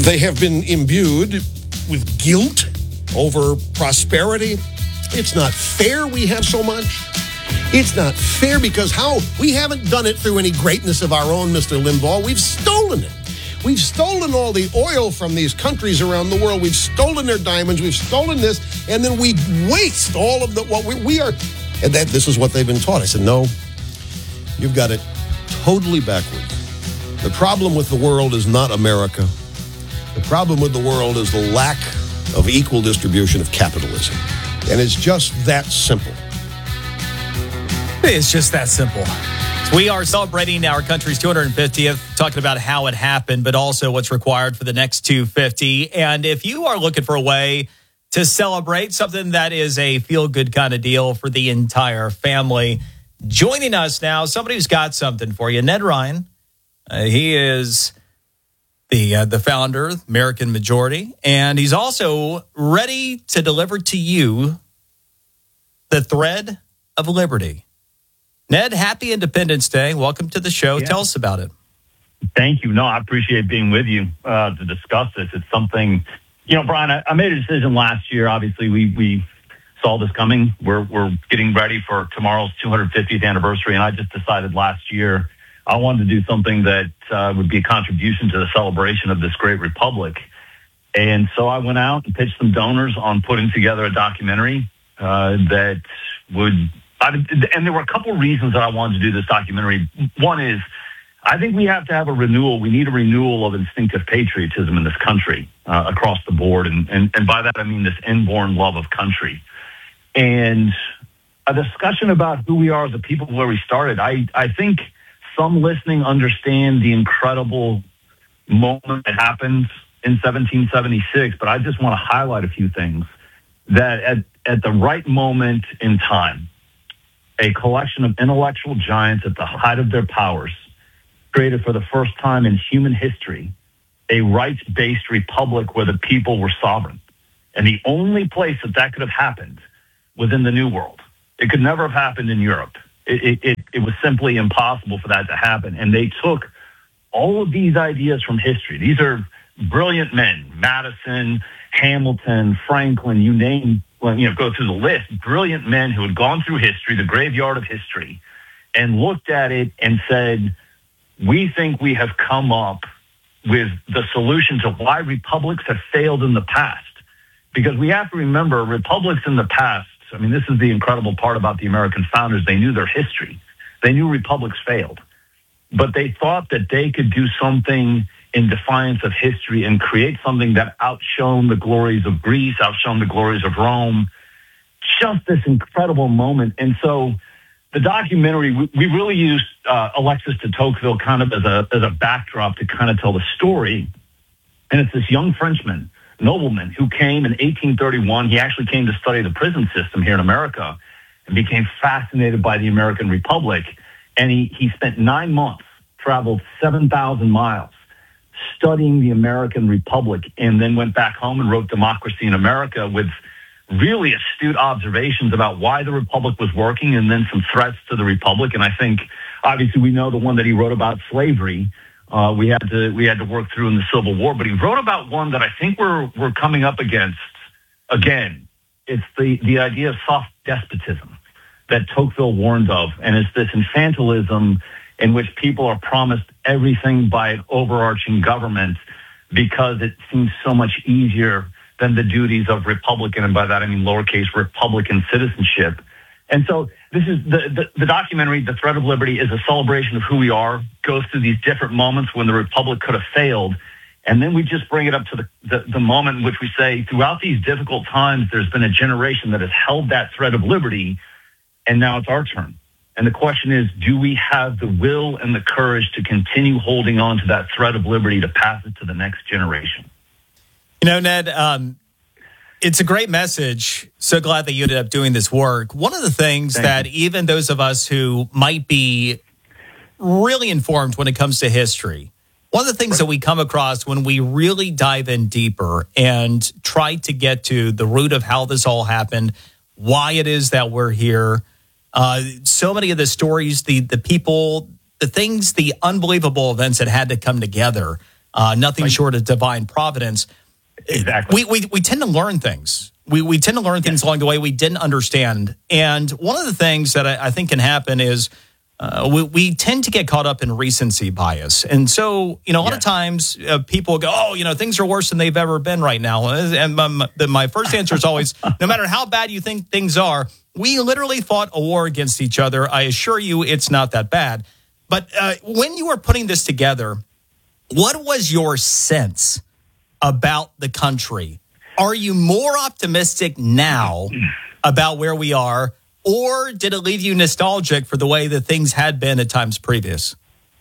They have been imbued with guilt over prosperity. It's not fair we have so much. It's not fair because we haven't done it through any greatness of our own, Mr. Limbaugh. We've stolen it. We've stolen all the oil from these countries around the world. We've stolen their diamonds. We've stolen this, and then we waste all of what we are. And this is what they've been taught. I said, no, you've got it totally backwards. The problem with the world is not America. The problem with the world is the lack of equal distribution of capitalism. And it's just that simple. It's just that simple. We are celebrating our country's 250th, talking about how it happened, but also what's required for the next 250. And if you are looking for a way to celebrate something that is a feel-good kind of deal for the entire family, joining us now, somebody who's got something for you, Ned Ryan. He is the founder, American Majority, and he's also ready to deliver to you the thread of liberty. Ned, happy Independence Day. Welcome to the show. Yeah. Tell us about it. Thank you. No, I appreciate being with you to discuss this. It's something, Brian, I made a decision last year. Obviously, we saw this coming. We're getting ready for tomorrow's 250th anniversary, and I just decided last year I wanted to do something that would be a contribution to the celebration of this great republic. And so I went out and pitched some donors on putting together a documentary that would... And there were a couple of reasons that I wanted to do this documentary. One is, I think we have to have a renewal. We need a renewal of instinctive patriotism in this country across the board. And by that, I mean this inborn love of country. And a discussion about who we are as a people, where we started. I think some listening understand the incredible moment that happened in 1776, but I just want to highlight a few things. That at the right moment in time, a collection of intellectual giants at the height of their powers created for the first time in human history a rights-based republic where the people were sovereign. And the only place that could have happened was in the New World. It could never have happened in Europe. It was simply impossible for that to happen. And they took all of these ideas from history. These are brilliant men, Madison, Hamilton, Franklin, you name, go through the list. Brilliant men who had gone through history, the graveyard of history, and looked at it and said, we think we have come up with the solution to why republics have failed in the past. Because we have to remember, republics in the past, this is the incredible part about the American founders. They knew their history. They knew republics failed. But they thought that they could do something in defiance of history and create something that outshone the glories of Greece, outshone the glories of Rome. Just this incredible moment. And so the documentary, we really used Alexis de Tocqueville kind of as a backdrop to kind of tell the story. And it's this young Frenchman, nobleman, who came in 1831. He actually came to study the prison system here in America and became fascinated by the American Republic. And he spent 9 months, traveled 7,000 miles, studying the American Republic, and then went back home and wrote Democracy in America with really astute observations about why the Republic was working and then some threats to the Republic. And I think, obviously, we know the one that he wrote about slavery. We had to work through in the Civil War, but he wrote about one that I think we're coming up against again. It's the idea of soft despotism that Tocqueville warned of, and it's this infantilism in which people are promised everything by an overarching government because it seems so much easier than the duties of Republican, and by that I mean lowercase Republican citizenship. And so this is the documentary, The Thread of Liberty, is a celebration of who we are, goes through these different moments when the Republic could have failed, and then we just bring it up to the moment in which we say, throughout these difficult times, there's been a generation that has held that thread of liberty, and now it's our turn. And the question is, do we have the will and the courage to continue holding on to that thread of liberty to pass it to the next generation? Ned, it's a great message. So glad that you ended up doing this work. One of the things that even those of us who might be really informed when it comes to history, one of the things that we come across when we really dive in deeper and try to get to the root of how this all happened, why it is that we're here, so many of the stories, the people, the things, the unbelievable events that had to come together nothing short of divine providence. Exactly. We tend to learn things. We tend to learn things along the way we didn't understand. And one of the things that I think can happen is we tend to get caught up in recency bias. And so, a lot of times people go, oh, things are worse than they've ever been right now. And my first answer is always, no matter how bad you think things are, we literally fought a war against each other. I assure you it's not that bad. But when you were putting this together, what was your sense about the country? Are you more optimistic now about where we are, or did it leave you nostalgic for the way that things had been at times previous?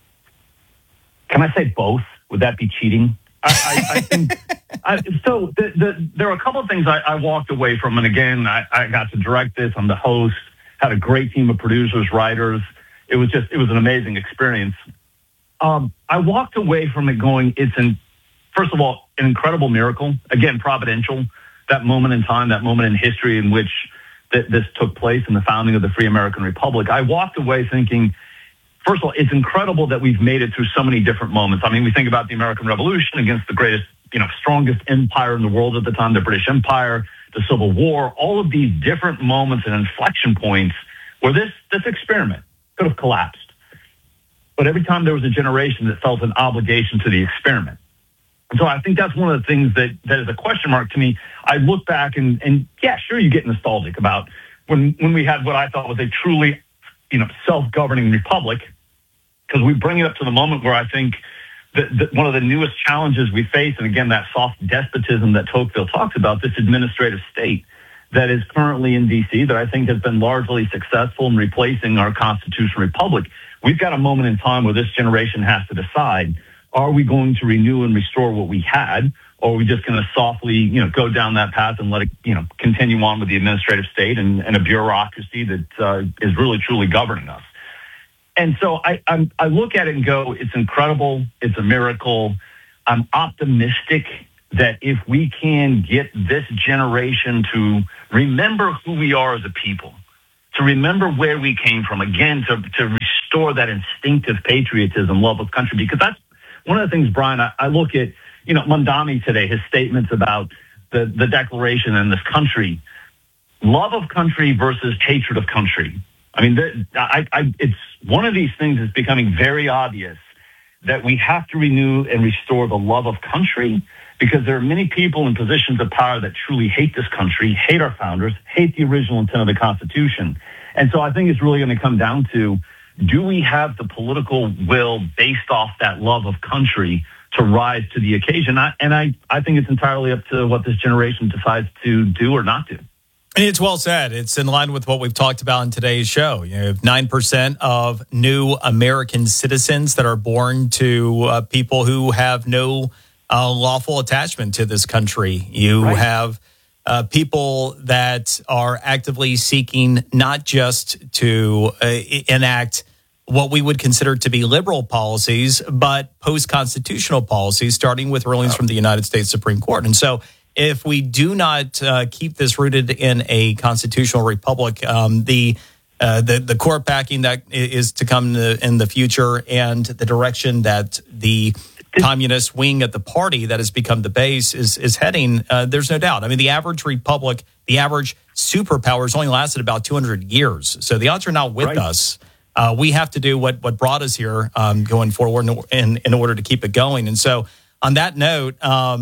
Can I say both? Would that be cheating? I think so. There are a couple of things I walked away from, and again, I got to direct this. I'm the host. Had a great team of producers, writers. It was an amazing experience. I walked away from it going, first of all, an incredible miracle. Again, providential. That moment in time, that moment in history in which this took place in the founding of the free American Republic. I walked away thinking, first of all, it's incredible that we've made it through so many different moments. I mean, we think about the American Revolution against the greatest, strongest empire in the world at the time, the British Empire, the Civil War, all of these different moments and inflection points where this experiment could have collapsed. But every time there was a generation that felt an obligation to the experiment. And so I think that's one of the things that is a question mark to me. I look back and yeah, sure, you get nostalgic about when we had what I thought was a truly, self-governing republic, because we bring it up to the moment where I think that one of the newest challenges we face, and again, that soft despotism that Tocqueville talks about, this administrative state that is currently in D.C. that I think has been largely successful in replacing our constitutional republic. We've got a moment in time where this generation has to decide, are we going to renew and restore what we had, or are we just going to softly, go down that path and let it, continue on with the administrative state and a bureaucracy that is really, truly governing us? And so I look at it and go, it's incredible. It's a miracle. I'm optimistic that if we can get this generation to remember who we are as a people, to remember where we came from, again, to restore that instinctive patriotism, love of country, because that's one of the things, Brian, I look at, Mondani today, his statements about the Declaration and this country, love of country versus hatred of country. I mean, it's one of these things that's becoming very obvious that we have to renew and restore the love of country, because there are many people in positions of power that truly hate this country, hate our founders, hate the original intent of the Constitution. And so I think it's really going to come down to, do we have the political will based off that love of country to rise to the occasion? I think it's entirely up to what this generation decides to do or not do. And it's well said. It's in line with what we've talked about in today's show. You have 9% of new American citizens that are born to people who have no lawful attachment to this country. You have people that are actively seeking not just to enact what we would consider to be liberal policies, but post-constitutional policies, starting with rulings from the United States Supreme Court. And so if we do not keep this rooted in a constitutional republic, the court backing that is to come in the future, and the direction that the communist wing at the party that has become the base is heading, there's no doubt. I mean, the average republic, the average superpower has only lasted about 200 years. So the odds are not with us. We have to do what brought us here going forward in order to keep it going. And so on that note,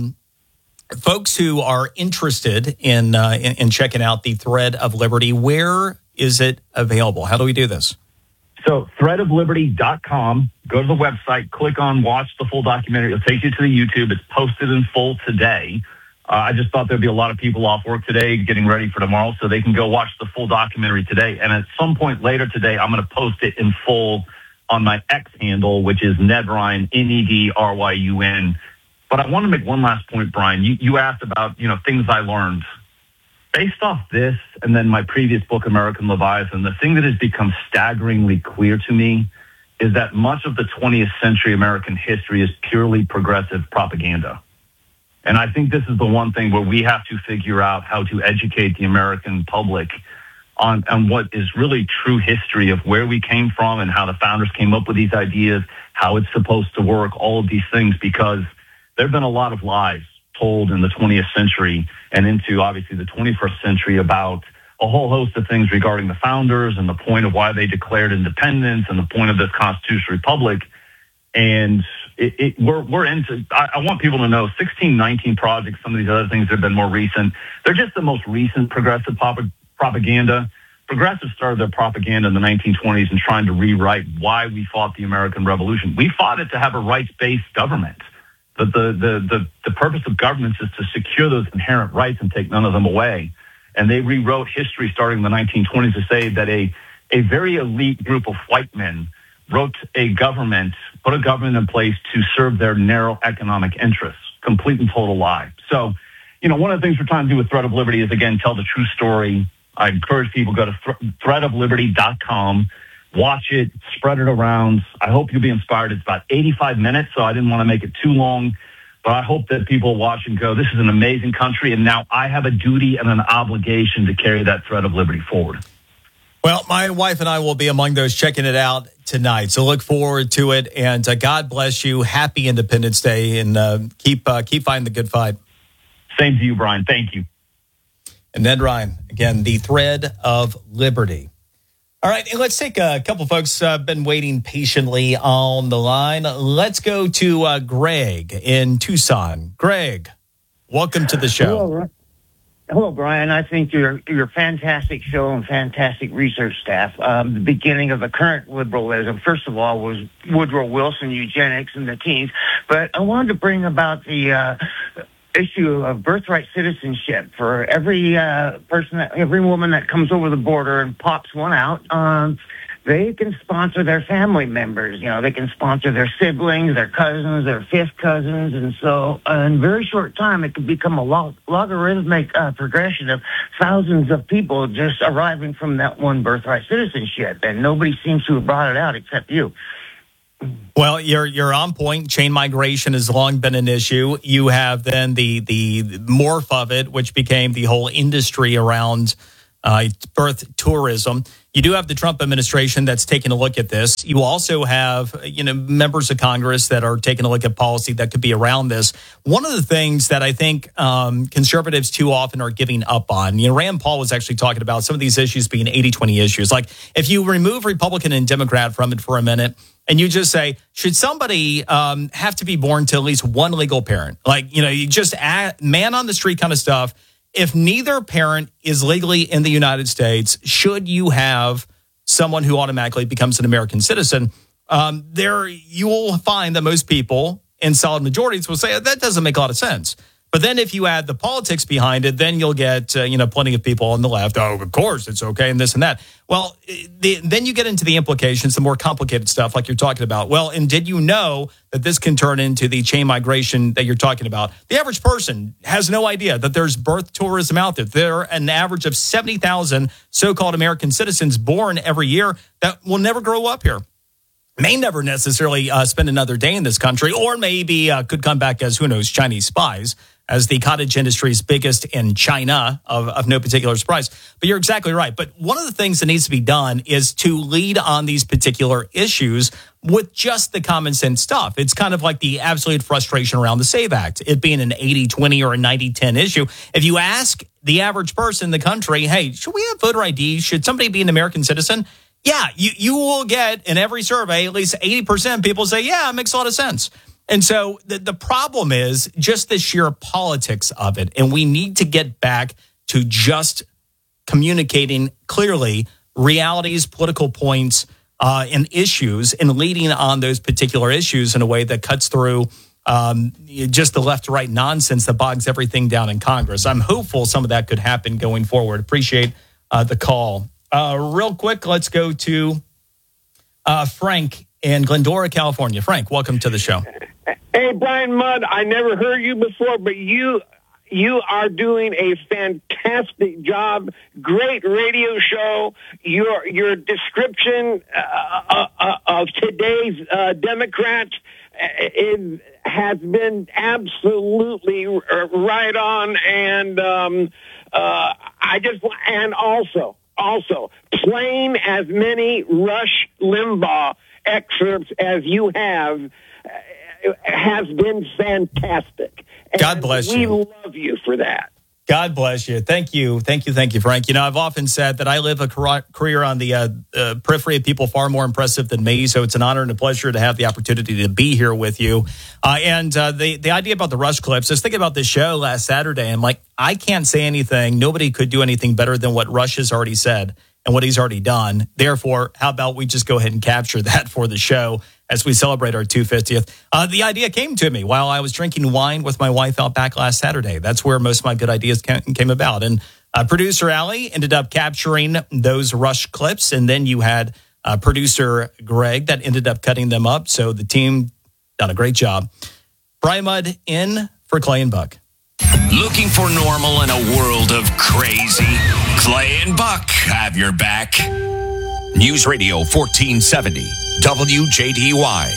folks who are interested in checking out the Thread of Liberty, where is it available? How do we do this? So threadofliberty.com, go to the website, click on watch the full documentary. It'll take you to the YouTube. It's posted in full today. I just thought there'd be a lot of people off work today getting ready for tomorrow, so they can go watch the full documentary today. And at some point later today, I'm going to post it in full on my X handle, which is Nedryn, Nedryn. But I want to make one last point, Brian. You asked about, things I learned. Based off this and then my previous book, American Leviathan, the thing that has become staggeringly clear to me is that much of the 20th century American history is purely progressive propaganda. And I think this is the one thing where we have to figure out how to educate the American public on what is really true history of where we came from and how the founders came up with these ideas, how it's supposed to work, all of these things, because there have been a lot of lies told in the 20th century and into obviously the 21st century about a whole host of things regarding the founders and the point of why they declared independence and the point of this constitutional republic. And we're into, I want people to know 1619 Project, some of these other things that have been more recent. They're just the most recent progressive propaganda. Progressives started their propaganda in the 1920s and trying to rewrite why we fought the American Revolution. We fought it to have a rights-based government. But the purpose of governments is to secure those inherent rights and take none of them away. And they rewrote history starting in the 1920s to say that a very elite group of white men put a government in place to serve their narrow economic interests. Complete and total lie. So, one of the things we're trying to do with Thread of Liberty is, again, tell the true story. I encourage people to go to threadofliberty.com, watch it, spread it around. I hope you'll be inspired. It's about 85 minutes, so I didn't want to make it too long. But I hope that people watch and go, this is an amazing country, and now I have a duty and an obligation to carry that thread of liberty forward. Well, my wife and I will be among those checking it out tonight, so look forward to it. And God bless you. Happy Independence Day, and keep fighting the good fight. Same to you, Brian. Thank you. And Ned Ryan, again, the Thread of Liberty. All right, and let's take a couple folks been waiting patiently on the line. Let's go to Greg in Tucson. Greg, welcome to the show. Hello, Brian. I think you're a fantastic show and fantastic research staff. The beginning of the current liberalism, first of all, was Woodrow Wilson, eugenics, and the teens. But I wanted to bring about the issue of birthright citizenship for every every woman that comes over the border and pops one out. They can sponsor their family members. They can sponsor their siblings, their cousins, their fifth cousins. And so in a very short time, it could become a logarithmic progression of thousands of people just arriving from that one birthright citizenship. And nobody seems to have brought it out except you. Well, you're on point. Chain migration has long been an issue. You have then the morph of it, which became the whole industry around birth tourism. You do have the Trump administration that's taking a look at this. You also have, members of Congress that are taking a look at policy that could be around this. One of the things that I think conservatives too often are giving up on, Rand Paul was actually talking about some of these issues being 80-20 issues. Like if you remove Republican and Democrat from it for a minute, and you just say, should somebody have to be born to at least one legal parent? Like, you just man on the street kind of stuff. If neither parent is legally in the United States, should you have someone who automatically becomes an American citizen? There you will find that most people in solid majorities will say that doesn't make a lot of sense. But then if you add the politics behind it, then you'll get, plenty of people on the left. Oh, of course, it's okay, and this and that. Well, then you get into the implications, the more complicated stuff like you're talking about. Well, and did you know that this can turn into the chain migration that you're talking about? The average person has no idea that there's birth tourism out there. There are an average of 70,000 so-called American citizens born every year that will never grow up here. May never necessarily spend another day in this country, or maybe could come back as, who knows, Chinese spies, as the cottage industry's biggest in China, of no particular surprise. But you're exactly right. But one of the things that needs to be done is to lead on these particular issues with just the common sense stuff. It's kind of like the absolute frustration around the SAVE Act, it being an 80-20 or a 90-10 issue. If you ask the average person in the country, hey, should we have voter ID? Should somebody be an American citizen? Yeah, you will get in every survey, at least 80% people say, yeah, it makes a lot of sense. And so the problem is just the sheer politics of it. And we need to get back to just communicating clearly realities, political points, and issues, and leading on those particular issues in a way that cuts through just the left to right nonsense that bogs everything down in Congress. I'm hopeful some of that could happen going forward. Appreciate the call. Real quick, let's go to Frank in Glendora, California. Frank, welcome to the show. Hey, Brian Mudd, I never heard you before, but you are doing a fantastic job. Great radio show. Your description of today's Democrats has been absolutely right on, and also playing as many Rush Limbaugh excerpts as you have has been fantastic. And God bless you. We love you for that. God bless you. Thank you, Frank. You know, I've often said that I live a career on the periphery of people far more impressive than me. So it's an honor and a pleasure to have the opportunity to be here with you. And the idea about the Rush clips, I was thinking about this show last Saturday. I'm like, I can't say anything. Nobody could do anything better than what Rush has already said and what he's already done. Therefore, how about we just go ahead and capture that for the show as we celebrate our 250th. The idea came to me while I was drinking wine with my wife out back last Saturday. That's where most of my good ideas came about. And producer Allie ended up capturing those Rush clips. And then you had producer Greg that ended up cutting them up. So the team done a great job. Brian Mudd in for Clay and Buck. Looking for normal in a world of crazy? Clay and Buck have your back. News Radio 1470, WJDY.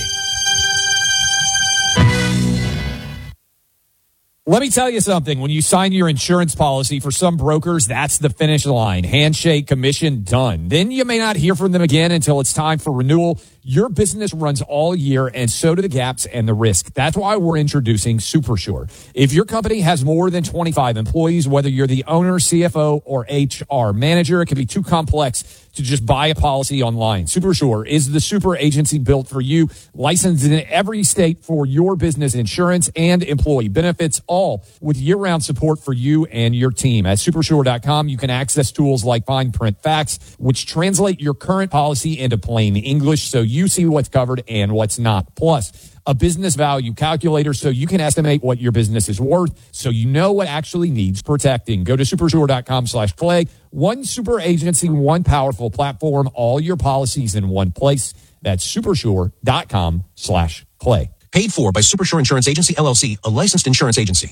Let me tell you something. When you sign your insurance policy, for some brokers, that's the finish line. Handshake, commission, done. Then you may not hear from them again until it's time for renewal. Your business runs all year, and so do the gaps and the risk. That's why we're introducing SuperSure. If your company has more than 25 employees, whether you're the owner, CFO, or HR manager, it can be too complex to just buy a policy online. SuperSure is the super agency built for you, licensed in every state for your business insurance and employee benefits, all with year-round support for you and your team. At supersure.com, you can access tools like fine print facts, which translate your current policy into plain English so you see what's covered and what's not. Plus, a business value calculator so you can estimate what your business is worth so you know what actually needs protecting. Go to supersure.com/Clay. One super agency, one powerful platform, all your policies in one place. That's supersure.com/Clay. Paid for by Supersure Insurance Agency, LLC, a licensed insurance agency.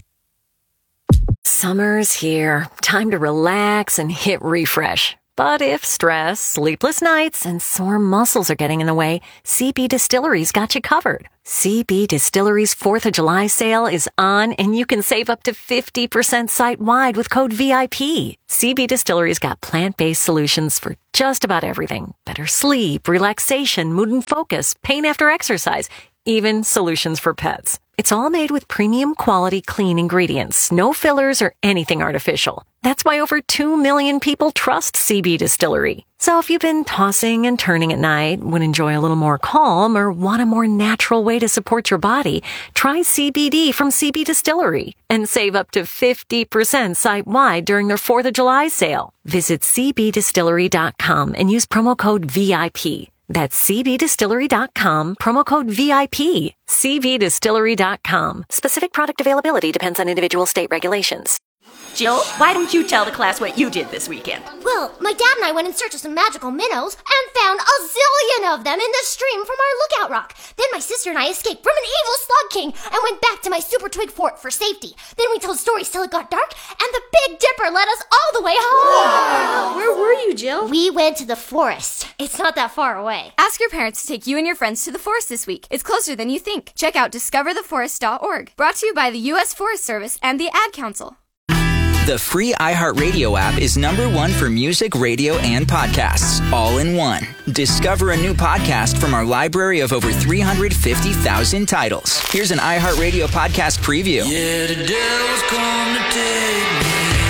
Summer's here. Time to relax and hit refresh. But if stress, sleepless nights, and sore muscles are getting in the way, CB Distillery's got you covered. CB Distillery's 4th of July sale is on, and you can save up to 50% site-wide with code VIP. CB Distillery's got plant-based solutions for just about everything. Better sleep, relaxation, mood and focus, pain after exercise, even solutions for pets. It's all made with premium quality clean ingredients, no fillers or anything artificial. That's why over 2 million people trust CB Distillery. So if you've been tossing and turning at night, would enjoy a little more calm, or want a more natural way to support your body, try CBD from CB Distillery and save up to 50% site-wide during their 4th of July sale. Visit cbdistillery.com and use promo code VIP. That's cbdistillery.com, promo code VIP. cbdistillery.com. Specific product availability depends on individual state regulations. Jill, why don't you tell the class what you did this weekend? Well, my dad and I went in search of some magical minnows and found a zillion of them in the stream from our lookout rock. Then my sister and I escaped from an evil slug king and went back to my super twig fort for safety. Then we told stories till it got dark, and the Big Dipper led us all the way home. Wow. Where were you, Jill? We went to the forest. It's not that far away. Ask your parents to take you and your friends to the forest this week. It's closer than you think. Check out discovertheforest.org. Brought to you by the U.S. Forest Service and the Ad Council. The free iHeartRadio app is #1 for music, radio, and podcasts, all in one. Discover a new podcast from our library of over 350,000 titles. Here's an iHeartRadio podcast preview. Yeah, the devil's come to take me.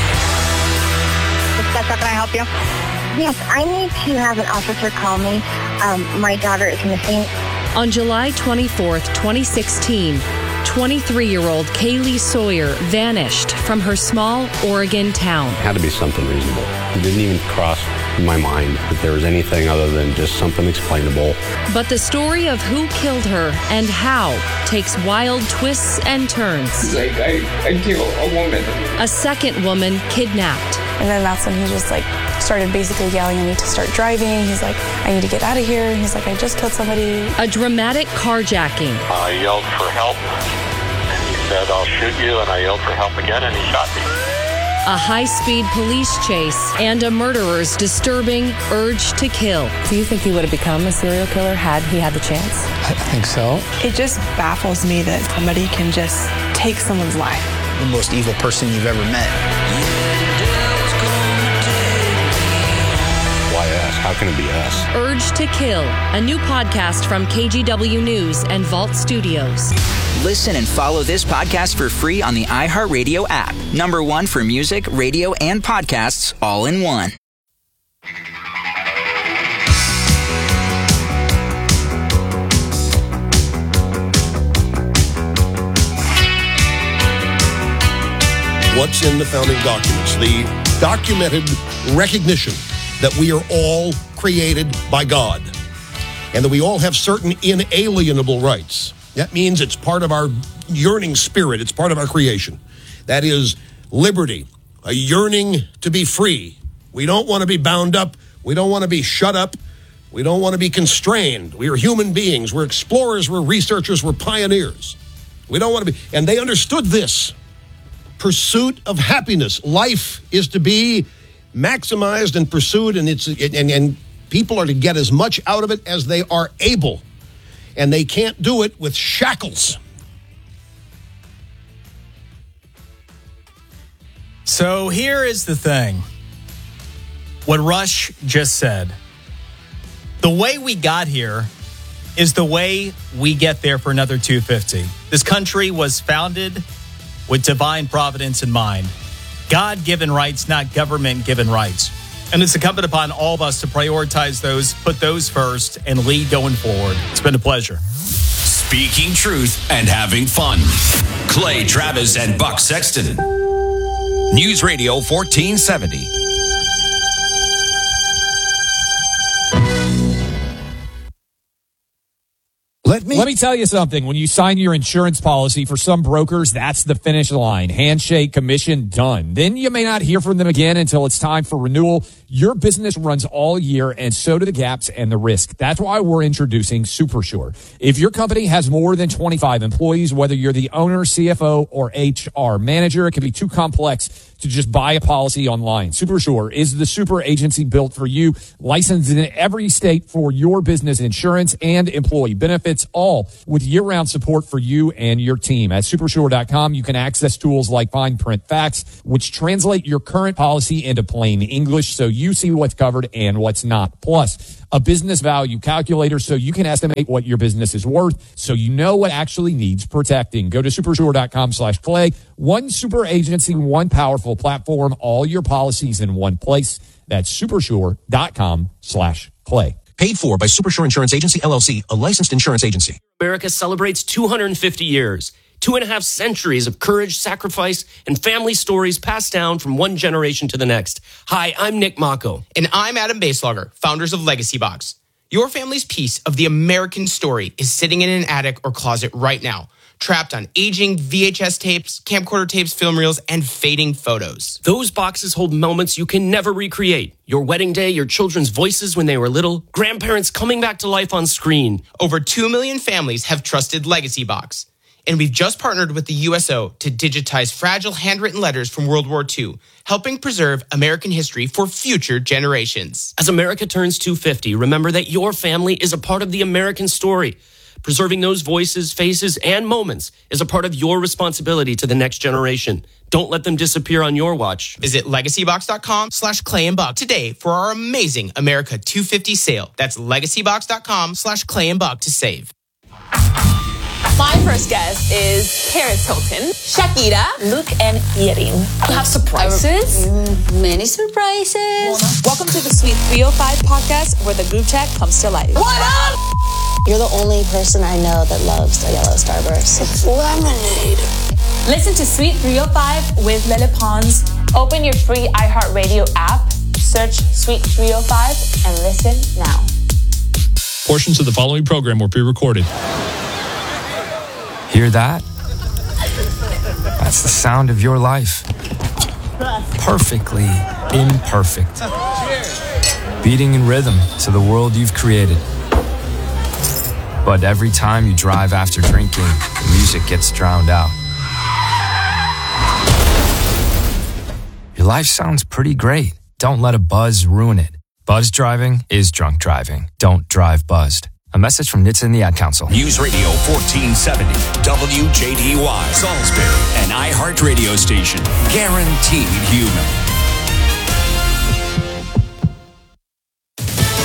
How can I help you? Yes, I need to have an officer call me. My daughter is missing. On July 24th, 2016, 23-year-old Kaylee Sawyer vanished from her small Oregon town. It had to be something reasonable. It didn't even cross my mind that there was anything other than just something explainable. But the story of who killed her and how takes wild twists and turns. He's like, I killed a woman. A second woman kidnapped. And then that's when he just started basically yelling at me to start driving. He's like, I need to get out of here. And he's like, I just killed somebody. A dramatic carjacking. I yelled for help. And he said, I'll shoot you. And I yelled for help again, and he shot me. A high-speed police chase and a murderer's disturbing urge to kill. Do you think he would have become a serial killer had he had the chance? I think so. It just baffles me that somebody can just take someone's life. The most evil person you've ever met. Why ask? how can it be us? Urge to Kill, a new podcast from KGW News and Vault Studios. Listen and follow this podcast for free on the iHeartRadio app. #1 for music, radio, and podcasts all in one. What's in the founding documents? The documented recognition that we are all created by God and that we all have certain inalienable rights. That means it's part of our yearning spirit. It's part of our creation. That is liberty, a yearning to be free. We don't want to be bound up. We don't want to be shut up. We don't want to be constrained. We are human beings. We're explorers. We're researchers. We're pioneers. We don't want to be. And they understood this. Pursuit of happiness. Life is to be maximized and pursued, and people are to get as much out of it as they are able. And they can't do it with shackles. So here is the thing. What Rush just said. The way we got here is the way we get there for another 250. This country was founded with divine providence in mind. God-given rights, not government-given rights. And it's incumbent upon all of us to prioritize those, put those first, and lead going forward. It's been a pleasure. Speaking truth and having fun. Clay Travis and Buck Sexton. News Radio 1470. Let me tell you something. When you sign your insurance policy, for some brokers, that's the finish line. Handshake, commission, done. Then you may not hear from them again until it's time for renewal. Your business runs all year, and so do the gaps and the risk. That's why we're introducing SuperSure. If your company has more than 25 employees, whether you're the owner, CFO, or HR manager, it can be too complex to just buy a policy online. SuperSure is the super agency built for you, licensed in every state for your business insurance and employee benefits, all with year-round support for you and your team. At supersure.com, you can access tools like Fine Print Facts, which translate your current policy into plain English so you see what's covered and what's not. Plus, a business value calculator so you can estimate what your business is worth so you know what actually needs protecting. Go to supersure.com/Clay. One super agency, one powerful platform, all your policies in one place. That's supersure.com/Clay. Paid for by Supersure Insurance Agency, LLC, a licensed insurance agency. America celebrates 250 years. 2.5 centuries of courage, sacrifice, and family stories passed down from one generation to the next. Hi, I'm Nick Mako. And I'm Adam Baselogger, founders of Legacy Box. Your family's piece of the American story is sitting in an attic or closet right now, trapped on aging VHS tapes, camcorder tapes, film reels, and fading photos. Those boxes hold moments you can never recreate. Your wedding day, your children's voices when they were little, grandparents coming back to life on screen. Over 2 million families have trusted Legacy Box. And we've just partnered with the USO to digitize fragile handwritten letters from World War II, helping preserve American history for future generations. As America turns 250, remember that your family is a part of the American story. Preserving those voices, faces, and moments is a part of your responsibility to the next generation. Don't let them disappear on your watch. Visit legacybox.com/Clay and Buck today for our amazing America 250 sale. That's legacybox.com/Clay and Buck to save. My first guest is Paris Hilton, Shakira, Luke, and Yerin. We have surprises. Many surprises. Welcome to the Sweet 305 podcast, where the group chat comes to life. What up? You're the only person I know that loves a yellow Starburst. It's lemonade. Listen to Sweet 305 with Lele Pons. Open your free iHeartRadio app, search Sweet 305, and listen now. Portions of the following program were pre-recorded. Hear that? That's the sound of your life. Perfectly imperfect. Beating in rhythm to the world you've created. But every time you drive after drinking, the music gets drowned out. Your life sounds pretty great. Don't let a buzz ruin it. Buzz driving is drunk driving. Don't drive buzzed. A message from NHTSA and the Ad Council. News Radio 1470, WJDY, Salisbury, an iHeart radio station. Guaranteed human.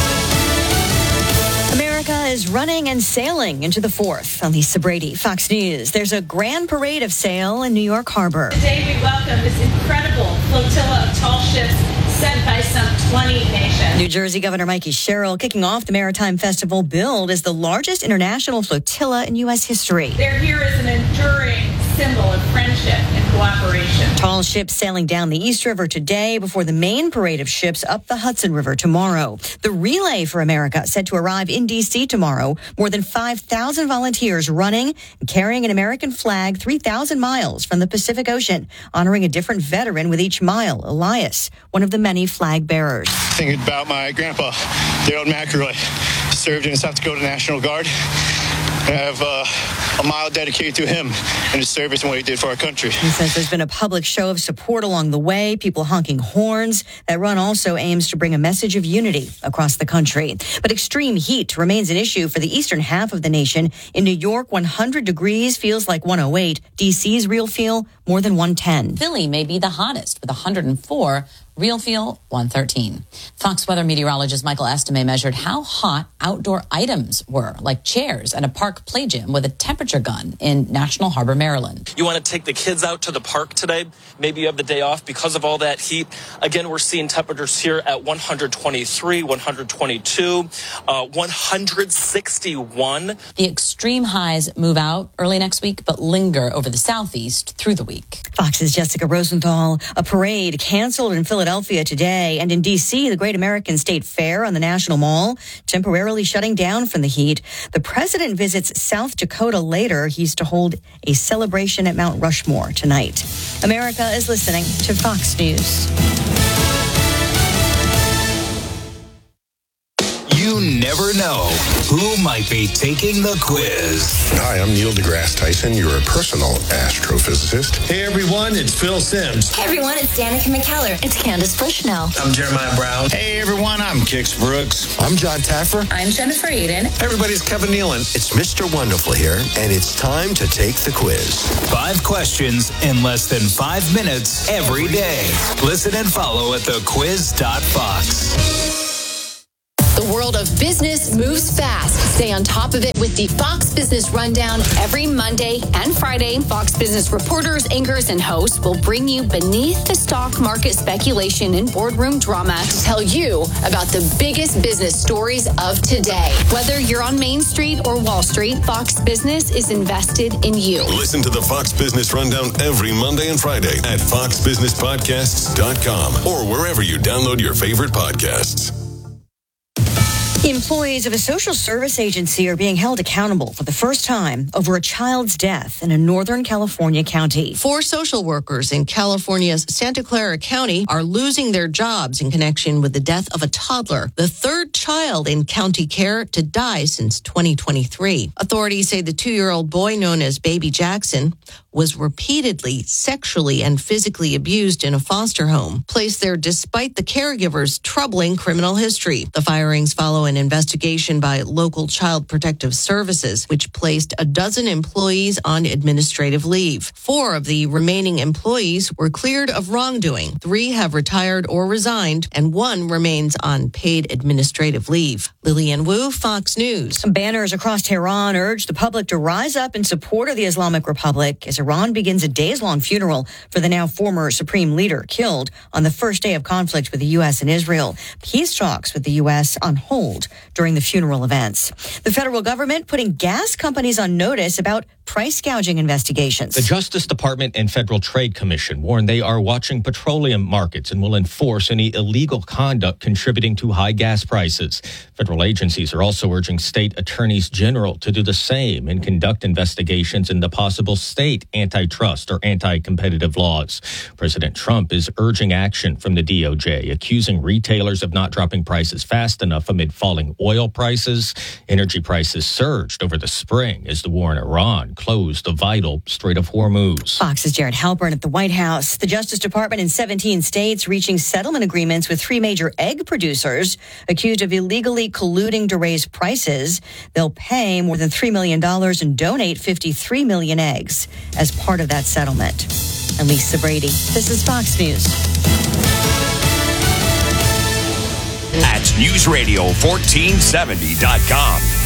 is running and sailing into the 4th. I'm Lisa Brady, Fox News. There's a grand parade of sail in New York Harbor. Today we welcome this incredible flotilla of tall ships sent by some 20 nations. New Jersey Governor Mikey Sherrill kicking off the Maritime Festival billed as the largest international flotilla in U.S. history. They're here as an enduring symbol of friendship and cooperation. Tall ships sailing down the East River today before the main parade of ships up the Hudson River tomorrow. The Relay for America set to arrive in D.C. tomorrow. More than 5,000 volunteers running and carrying an American flag 3,000 miles from the Pacific Ocean, honoring a different veteran with each mile, Elias, one of the many flag bearers. Thinking about my grandpa, Daryl McElroy, served in the South Dakota National Guard. I have a mile dedicated to him and his service and what he did for our country. He says there's been a public show of support along the way, people honking horns. That run also aims to bring a message of unity across the country. But extreme heat remains an issue for the eastern half of the nation. In New York, 100 degrees feels like 108. D.C.'s real feel more than 110. Philly may be the hottest with 104. Real feel 113. Fox weather meteorologist Michael Estime measured how hot outdoor items were, like chairs at a park play gym with a temperature gun in National Harbor, Maryland. You want to take the kids out to the park today? Maybe you have the day off because of all that heat. Again, we're seeing temperatures here at 123, 122, 161. The extreme highs move out early next week, but linger over the southeast through the week. Fox's Jessica Rosenthal. A parade canceled in Philadelphia today, and in D.C., the Great American State Fair on the National Mall temporarily shutting down from the heat. The president visits South Dakota later. He's to hold a celebration at Mount Rushmore tonight. America is listening to Fox News. You never know who might be taking the quiz. Hi, I'm Neil deGrasse Tyson, your personal astrophysicist. Hey everyone, it's Phil Simms. Hey everyone, it's Danica McKellar. It's Candace Bushnell. I'm Jeremiah Brown. Hey everyone, I'm Kix Brooks. I'm John Taffer. I'm Jennifer Aiden. Hey everybody, it's Kevin Nealon. It's Mr. Wonderful here, and it's time to take the quiz. 5 questions in less than 5 minutes every day. Listen and follow at thequiz.fox. The world of business moves fast. Stay on top of it with the Fox Business Rundown every Monday and Friday. Fox Business reporters, anchors, and hosts will bring you beneath the stock market speculation and boardroom drama to tell you about the biggest business stories of today. Whether you're on Main Street or Wall Street, Fox Business is invested in you. Listen to the Fox Business Rundown every Monday and Friday at foxbusinesspodcasts.com or wherever you download your favorite podcasts. Employees of a social service agency are being held accountable for the first time over a child's death in a Northern California county. 4 social workers in California's Santa Clara County are losing their jobs in connection with the death of a toddler, the 3rd child in county care to die since 2023. Authorities say the 2-year-old boy known as Baby Jackson was repeatedly sexually and physically abused in a foster home, placed there despite the caregiver's troubling criminal history. The firings follow an investigation by local Child Protective Services, which placed a dozen employees on administrative leave. 4 of the remaining employees were cleared of wrongdoing. 3 have retired or resigned, and 1 remains on paid administrative leave. Lillian Wu, Fox News. Banners across Tehran urge the public to rise up in support of the Islamic Republic as Iran begins a days-long funeral for the now former supreme leader killed on the first day of conflict with the U.S. and Israel. Peace talks with the U.S. on hold during the funeral events. The federal government putting gas companies on notice about price gouging investigations. The Justice Department and Federal Trade Commission warned they are watching petroleum markets and will enforce any illegal conduct contributing to high gas prices. Federal agencies are also urging state attorneys general to do the same and conduct investigations into possible state antitrust or anti-competitive laws. President Trump is urging action from the DOJ, accusing retailers of not dropping prices fast enough amid falling oil prices. Energy prices surged over the spring as the war in Iran closed the vital Strait of Hormuz. Fox's Jared Halpern at the White House. The Justice Department in 17 states reaching settlement agreements with 3 major egg producers accused of illegally colluding to raise prices. They'll pay more than $3 million and donate 53 million eggs as part of that settlement. I'm Lisa Brady. This is Fox News. At newsradio1470.com.